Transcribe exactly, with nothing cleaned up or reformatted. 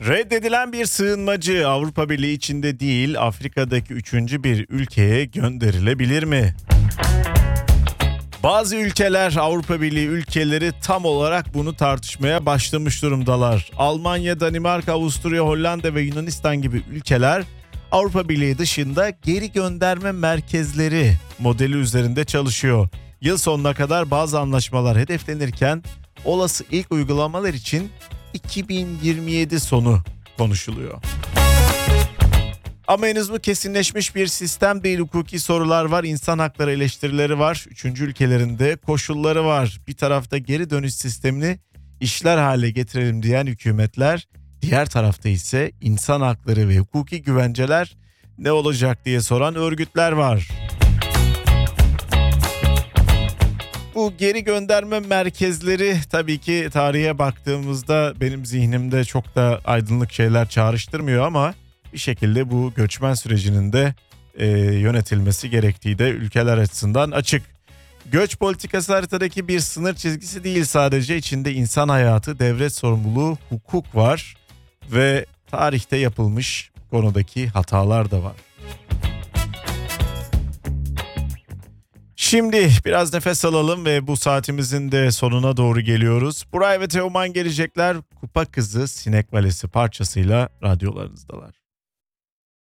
Reddedilen bir sığınmacı Avrupa Birliği içinde değil Afrika'daki üçüncü bir ülkeye gönderilebilir mi? Bazı ülkeler, Avrupa Birliği ülkeleri tam olarak bunu tartışmaya başlamış durumdalar. Almanya, Danimarka, Avusturya, Hollanda ve Yunanistan gibi ülkeler Avrupa Birliği dışında geri gönderme merkezleri modeli üzerinde çalışıyor. Yıl sonuna kadar bazı anlaşmalar hedeflenirken olası ilk uygulamalar için iki bin yirmi yedi sonu konuşuluyor. Ama henüz bu kesinleşmiş bir sistem değil. Hukuki sorular var, insan hakları eleştirileri var, üçüncü ülkelerin de koşulları var. Bir tarafta geri dönüş sistemini işler hale getirelim diyen hükümetler, diğer tarafta ise insan hakları ve hukuki güvenceler ne olacak diye soran örgütler var. Bu geri gönderme merkezleri tabii ki tarihe baktığımızda benim zihnimde çok da aydınlık şeyler çağrıştırmıyor ama bir şekilde bu göçmen sürecinin de e, yönetilmesi gerektiği de ülkeler açısından açık. Göç politikası haritadaki bir sınır çizgisi değil, sadece içinde insan hayatı, devlet sorumluluğu, hukuk var ve tarihte yapılmış konudaki hatalar da var. Şimdi biraz nefes alalım ve bu saatimizin de sonuna doğru geliyoruz. Buray ve Teoman gelecekler. Kupa Kızı Sinek Valesi parçasıyla radyolarınızdalar.